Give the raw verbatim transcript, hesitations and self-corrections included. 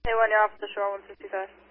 Hey, one, you're off the shore, one fifty-five.